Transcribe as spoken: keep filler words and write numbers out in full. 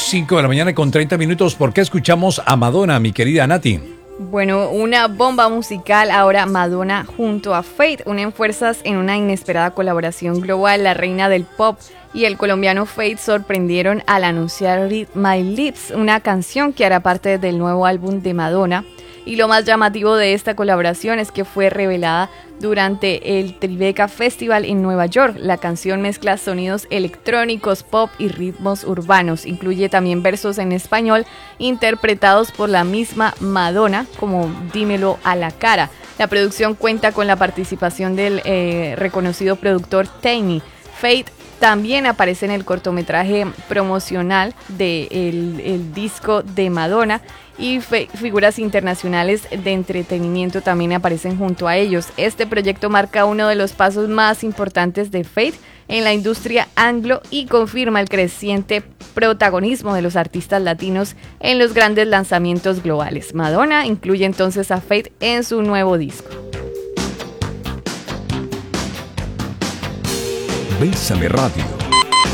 cinco de la mañana con treinta minutos. ¿Por qué escuchamos a Madonna, mi querida Nati? Bueno, una bomba musical ahora Madonna junto a Feid unen fuerzas en una inesperada colaboración global. La reina del pop y el colombiano Feid sorprendieron al anunciar Read My Lips, una canción que hará parte del nuevo álbum de Madonna. Y lo más llamativo de esta colaboración es que fue revelada durante el Tribeca Festival en Nueva York. La canción mezcla sonidos electrónicos, pop y ritmos urbanos. Incluye también versos en español interpretados por la misma Madonna, como Dímelo a la cara. La producción cuenta con la participación del eh, reconocido productor Tiny. Feid también aparece en el cortometraje promocional del de el disco de Madonna, y fe, figuras internacionales de entretenimiento también aparecen junto a ellos. Este proyecto marca uno de los pasos más importantes de Feid en la industria anglo y confirma el creciente protagonismo de los artistas latinos en los grandes lanzamientos globales. Madonna incluye entonces a Feid en su nuevo disco. Bésame Radio.